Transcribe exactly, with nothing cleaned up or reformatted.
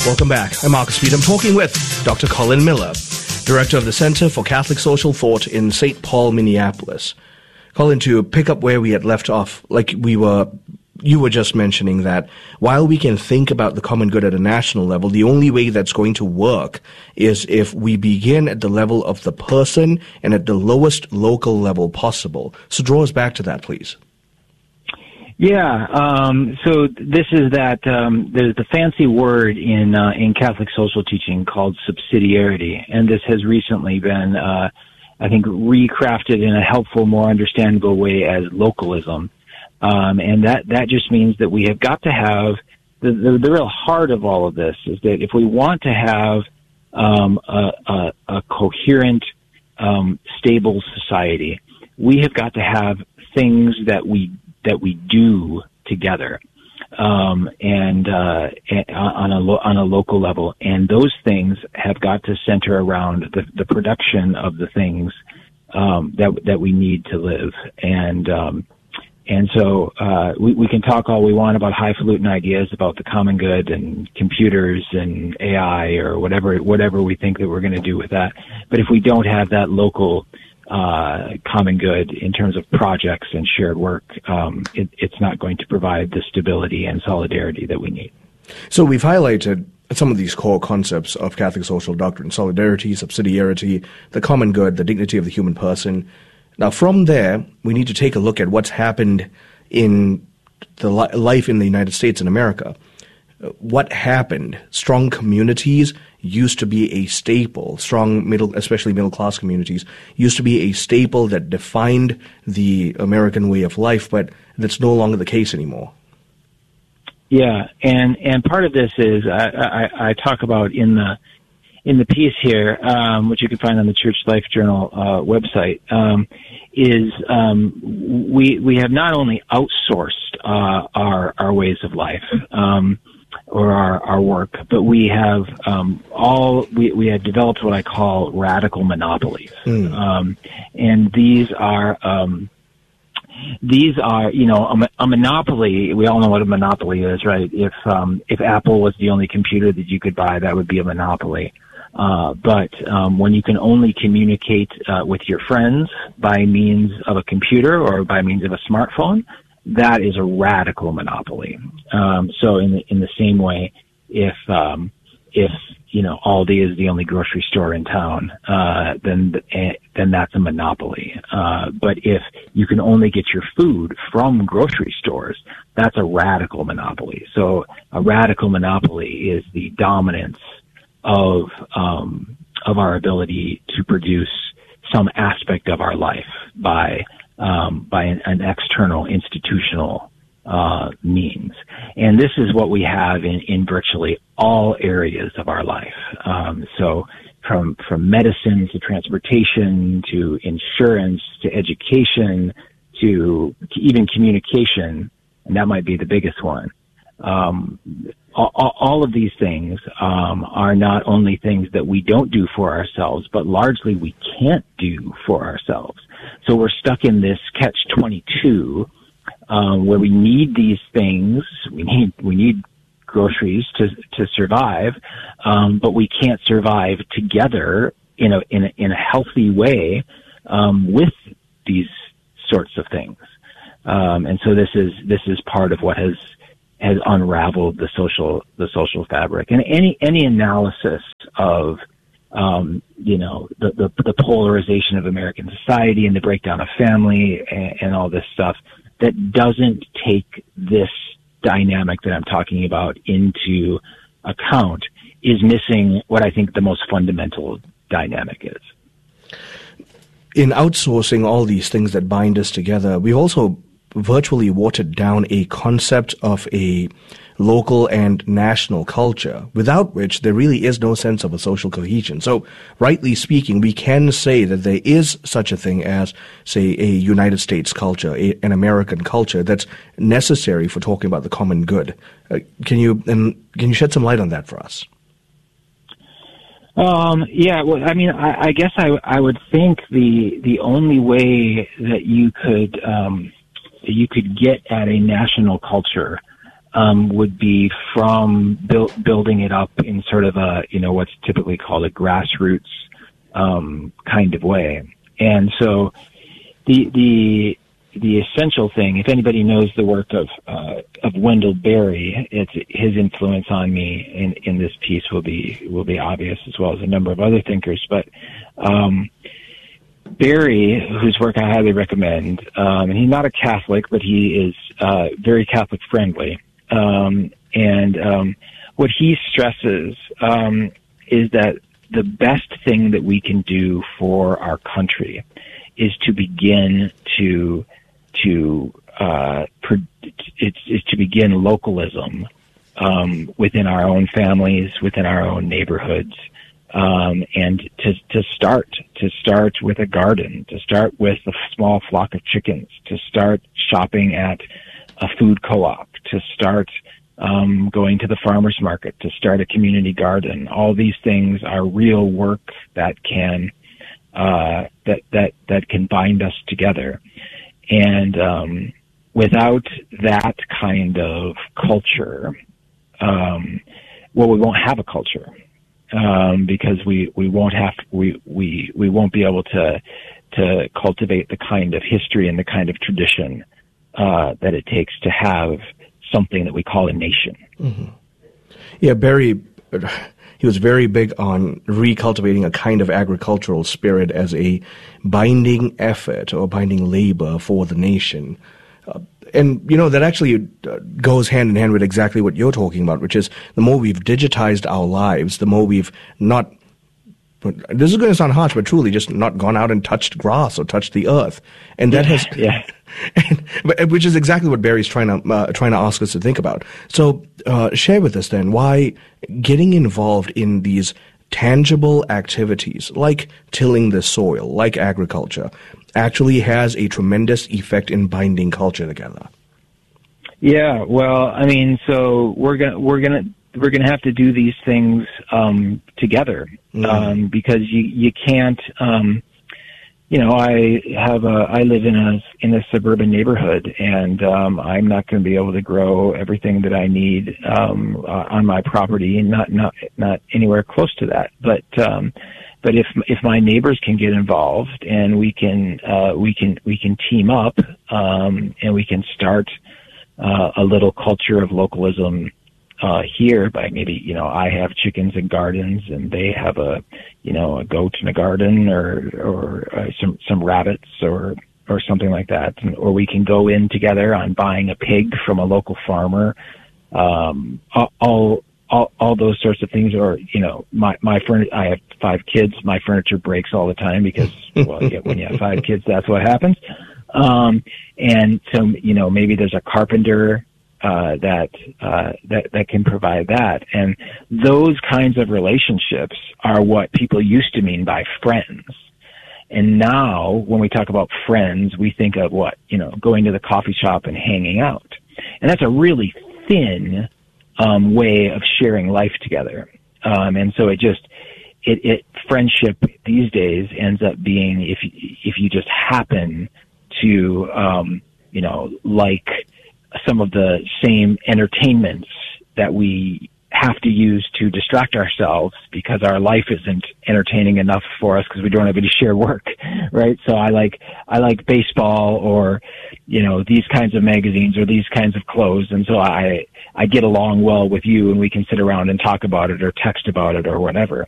Welcome back. I'm Marcus Speed. I'm talking with Doctor Colin Miller, Director of the Center for Catholic Social Thought in Saint Paul, Minneapolis. Colin, to pick up where we had left off, like we were, you were just mentioning that while we can think about the common good at a national level, the only way that's going to work is if we begin at the level of the person and at the lowest local level possible. So draw us back to that, please. Yeah, um, so this is that, um, there's the fancy word in, uh, in Catholic social teaching called subsidiarity, and this has recently been, uh, I think, recrafted in a helpful, more understandable way as localism. Um, and that, that just means that we have got to have, the, the, the real heart of all of this is that if we want to have, um, a, a, a coherent, um, stable society, we have got to have things that we that we do together, um, and, uh, on a, lo- on a local level. And those things have got to center around the, the production of the things, um, that, that we need to live. And, um, and so, uh, we, we can talk all we want about highfalutin ideas about the common good and computers and A I or whatever, whatever we think that we're going to do with that. But if we don't have that local, uh, common good in terms of projects and shared work, um, it, it's not going to provide the stability and solidarity that we need. So we've highlighted some of these core concepts of Catholic social doctrine: solidarity, subsidiarity, the common good, the dignity of the human person. Now, from there, we need to take a look at what's happened in the li- life in the United States and America. What happened? Strong communities used to be a staple. Strong middle, especially middle-class communities, used to be a staple that defined the American way of life, but that's no longer the case anymore. Yeah, and and part of this is I, I, I talk about in the in the piece here, um, which you can find on the Church Life Journal uh, website, um, is um, we we have not only outsourced uh, our our ways of life. Um, or our, our work, but we have um, all we, we have developed what I call radical monopolies, mm. um, and these are um, these are you know a, a monopoly. We all know what a monopoly is, right? If um, if Apple was the only computer that you could buy, that would be a monopoly. Uh, but um, when you can only communicate uh, with your friends by means of a computer or by means of a smartphone, that is a radical monopoly. Um, so in the, in the same way, if, um, if, you know, Aldi is the only grocery store in town, uh, then, then that's a monopoly. Uh, but if you can only get your food from grocery stores, that's a radical monopoly. So a radical monopoly is the dominance of, um, of our ability to produce some aspect of our life by, Um, by an, an external institutional uh, means. And this is what we have in, in virtually all areas of our life. Um, so from from medicine to transportation to insurance to education to, to even communication, and that might be the biggest one. Um, all, all of these things um, are not only things that we don't do for ourselves, but largely we can't do for ourselves. So we're stuck in this catch twenty-two, um, where we need these things. We need, we need groceries to, to survive. Um, but we can't survive together in a, in a, in a healthy way, um, with these sorts of things. Um, and so this is, this is part of what has, has unraveled the social, the social fabric. And any, any analysis of, um, you know, the, the, the polarization of American society and the breakdown of family and, and all this stuff that doesn't take this dynamic that I'm talking about into account is missing what I think the most fundamental dynamic is. In outsourcing all these things that bind us together, we've also virtually watered down a concept of a local and national culture, without which there really is no sense of a social cohesion. So, rightly speaking, we can say that there is such a thing as, say, a United States culture, a, an American culture that's necessary for talking about the common good. Uh, can you and can you shed some light on that for us? Um, yeah, well, I mean, I, I guess I, I would think the the only way that you could um, that you could get at a national culture um, would be from build, building it up in sort of a, you know, what's typically called a grassroots um, kind of way. And so the the the essential thing, if anybody knows the work of uh, of Wendell Berry, it's his influence on me in, in this piece will be will be obvious, as well as a number of other thinkers. But um, Berry, whose work I highly recommend, um, and he's not a Catholic, but he is uh, very Catholic friendly. Um, and um, what he stresses um, is that the best thing that we can do for our country is to begin to to uh, it's, it's to begin localism um, within our own families, within our own neighborhoods, um, and to to start to start with a garden, to start with a small flock of chickens, to start shopping at a food co-op, to start um, going to the farmer's market, to start a community garden. All these things are real work that can uh, that that that can bind us together. And um, without that kind of culture, um, well, we won't have a culture um, because we, we won't have we we we won't be able to to cultivate the kind of history and the kind of tradition uh, that it takes to have something that we call a nation. Mm-hmm. Yeah, Barry. He was very big on recultivating a kind of agricultural spirit as a binding effort or binding labor for the nation. Uh, and, you know, that actually uh, goes hand in hand with exactly what you're talking about, which is the more we've digitized our lives, the more we've not, this is going to sound harsh, but truly just not gone out and touched grass or touched the earth. And that has, yeah. and, which is exactly what Barry's trying to uh, trying to ask us to think about. So, uh, share with us then why getting involved in these tangible activities like tilling the soil, like agriculture, actually has a tremendous effect in binding culture together. Yeah, well, I mean, so we're gonna we're gonna we're gonna have to do these things um, together um, mm. because you you can't. Um, You know, I have a, I live in a, in a suburban neighborhood, and, um, I'm not going to be able to grow everything that I need, um, uh, on my property, not, not, not anywhere close to that. But, um, but if, if my neighbors can get involved and we can, uh, we can, we can team up, um, and we can start, uh, a little culture of localism, uh, here by maybe, you know, I have chickens and gardens and they have a, you know, a goat in a garden or, or uh, some, some rabbits or, or something like that. And, or we can go in together on buying a pig from a local farmer. Um, all, all, all those sorts of things. Or, you know, my, my furniture, I have five kids. My furniture breaks all the time because, well, yeah, when you have five kids, that's what happens. Um, and so, you know, maybe there's a carpenter, Uh, that, uh, that, that can provide that. And those kinds of relationships are what people used to mean by friends. And now when we talk about friends, we think of what, you know, going to the coffee shop and hanging out. And that's a really thin, um, way of sharing life together. Um, and so it just, it, it, friendship these days ends up being if, if you just happen to, um, you know, like, some of the same entertainments that we have to use to distract ourselves because our life isn't entertaining enough for us because we don't have any shared work, right? So I like, I like baseball or, you know, these kinds of magazines or these kinds of clothes. And so I, I get along well with you and we can sit around and talk about it or text about it or whatever.